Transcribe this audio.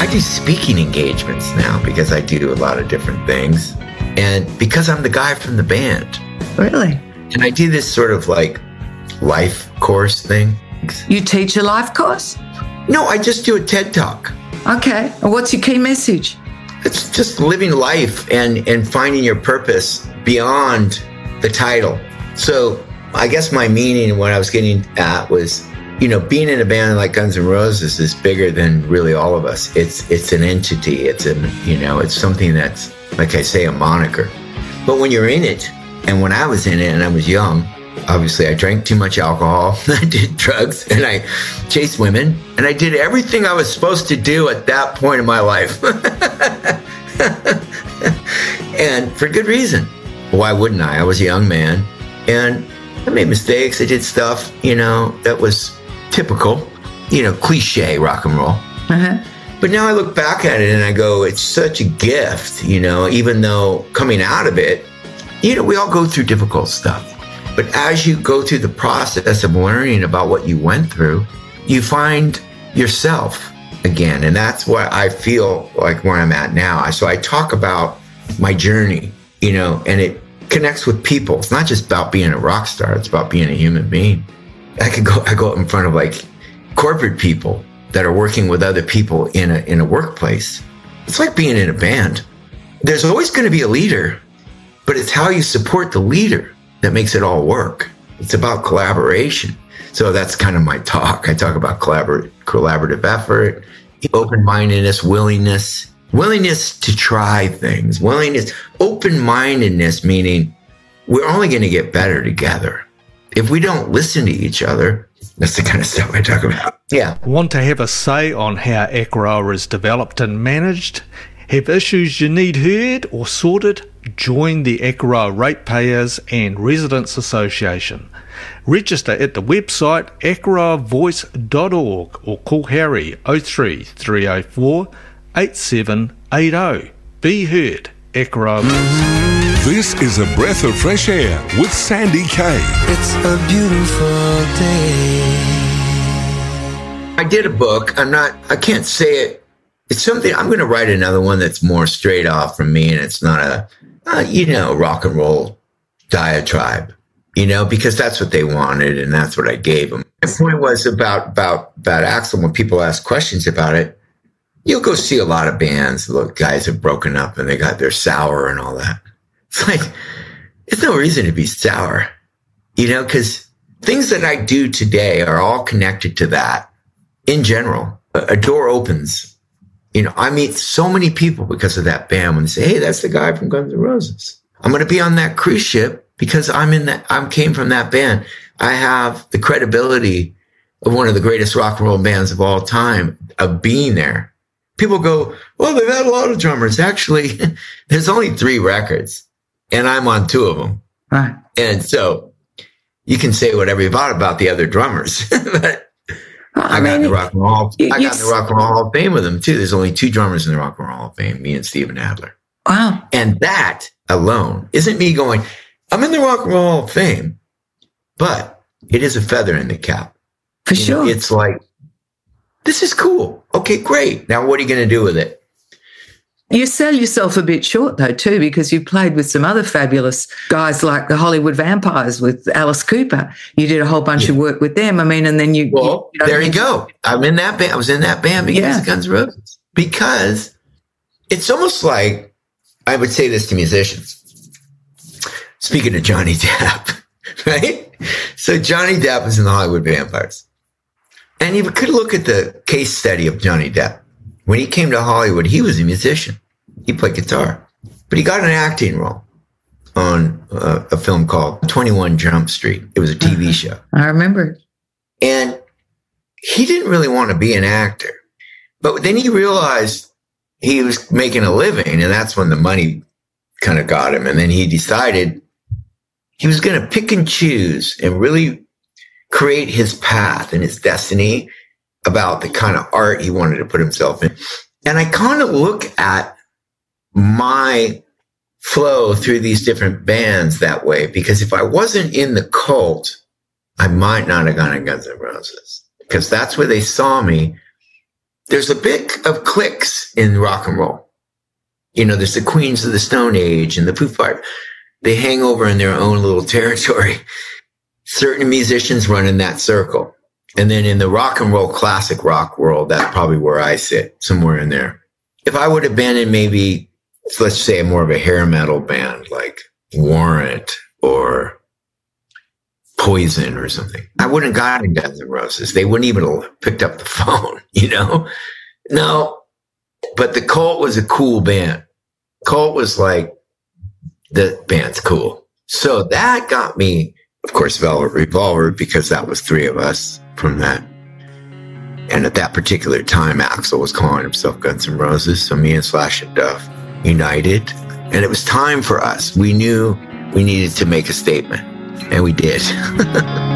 I do speaking engagements now because I do a lot of different things. And because I'm the guy from the band. Really? And I do this sort of like life course thing. You teach a life course? No, I just do a TED Talk. Okay. And what's your key message? It's just living life and finding your purpose beyond the title. So I guess my meaning and what I was getting at was, you know, being in a band like Guns N' Roses is bigger than really all of us. It's an entity. It's something that's, like I say, a moniker. But when you're in it, and when I was in it and I was young, obviously I drank too much alcohol, I did drugs, and I chased women, and I did everything I was supposed to do at that point in my life. And for good reason. Why wouldn't I? I was a young man, and I made mistakes. I did stuff, that was typical, cliche rock and roll. Uh-huh. But now I look back at it and I go, it's such a gift, even though coming out of it, we all go through difficult stuff. But as you go through the process of learning about what you went through, you find yourself again. And that's what I feel like where I'm at now. So I talk about my journey, and it connects with people. It's not just about being a rock star. It's about being a human being. I go up in front of like corporate people that are working with other people in a workplace. It's like being in a band. There's always going to be a leader, but it's how you support the leader that makes it all work. It's about collaboration. So that's kind of my talk. I talk about collaborative effort, open-mindedness, willingness to try things, open-mindedness, meaning we're only going to get better together. If we don't listen to each other, that's the kind of stuff I talk about. Yeah. Want to have a say on how Akaroa is developed and managed? Have issues you need heard or sorted? Join the Akaroa Ratepayers and Residents Association. Register at the website akaroavoice.org or call Harry 03 304 8780. Be heard, Akaroa Voice. This is A Breath of Fresh Air with Sandy Kaye. It's a beautiful day. I did a book. I can't say it. It's something, I'm going to write another one that's more straight off from me, and it's not a rock and roll diatribe, because that's what they wanted and that's what I gave them. The point was about Axl. When people ask questions about it, you'll go see a lot of bands. Look, guys have broken up and they're sour and all that. It's like, it's no reason to be sour, because things that I do today are all connected to that. In general, a door opens. I meet so many people because of that band when they say, hey, that's the guy from Guns N' Roses. I'm going to be on that cruise ship because I came from that band. I have the credibility of one of the greatest rock and roll bands of all time of being there. People go, well, they've had a lot of drummers. Actually, there's only 3 records and I'm on 2 of them. Right. And so you can say whatever you want about the other drummers, but I got in the Rock and Roll Hall of Fame with them too. There's only 2 drummers in the Rock and Roll Hall of Fame, me and Steven Adler. Wow. And that alone isn't me going, I'm in the Rock and Roll Hall of Fame, but it is a feather in the cap. For sure. It's like, this is cool. Okay, great. Now what are you going to do with it? You sell yourself a bit short, though, too, because you played with some other fabulous guys like the Hollywood Vampires with Alice Cooper. You did a whole bunch of work with them. And then you... Well, there you go. I'm in that band. I was in that band because of Guns N' Roses. Because it's almost like, I would say this to musicians. Speaking of Johnny Depp, right? So Johnny Depp was in the Hollywood Vampires. And you could look at the case study of Johnny Depp. When he came to Hollywood, he was a musician. He played guitar. But he got an acting role on a film called 21 Jump Street. It was a TV show. I remember. And he didn't really want to be an actor. But then he realized he was making a living, and that's when the money kind of got him. And then he decided he was going to pick and choose and really create his path and his destiny about the kind of art he wanted to put himself in. And I kind of look at my flow through these different bands that way, because if I wasn't in the cult, I might not have gone to Guns N' Roses, because that's where they saw me. there's a bit of cliques in rock and roll. You know, there's the Queens of the Stone Age and the Foo Fighters. They hang over in their own little territory. Certain musicians run in that circle. And then in the rock and roll, classic rock world, that's probably where I sit, somewhere in there. If I would have been in maybe, let's say, more of a hair metal band like Warrant or Poison or something, I wouldn't have gotten Guns N' Roses. They wouldn't even have picked up the phone, you know? No, but the Cult was a cool band. Cult was like, the band's cool. So that got me, of course, Velvet Revolver, because that was three of us from that. And at that particular time, Axl was calling himself Guns N' Roses. So me and Slash and Duff united. And it was time for us. We knew we needed to make a statement. And we did.